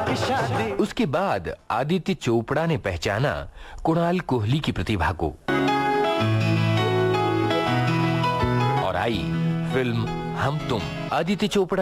उसके बाद आदित्य चोपड़ा ने पहचाना कुणाल कोहली की प्रतिभा को और आई फिल्म हम तुम। आदित्य चोपड़ा